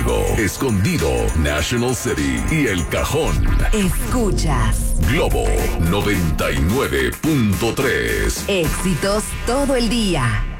Hidalgo, Escondido, National City y El Cajón. Escuchas Globo 99.3. éxitos todo el día.